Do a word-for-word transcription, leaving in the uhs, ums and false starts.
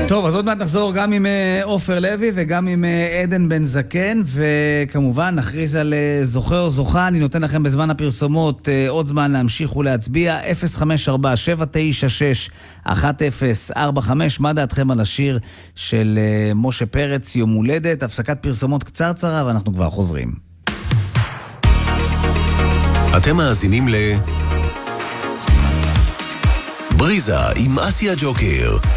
טוב, אז עוד מעט נחזור גם עם עופר לוי וגם עם עדן בן זקן, וכמובן נכריז על זוכה או זוכה. אני נותן לכם בזמן הפרסומות עוד זמן להמשיך ולהצביע. אפס חמש ארבע שבע תשע שש אחת אפס ארבע חמש. מה דעתכם על השיר של משה פרץ, יום הולדת? הפסקת פרסומות קצרצרה ואנחנו כבר חוזרים. אתם מאזינים ל... בריזה עם אסיה ג'וקר.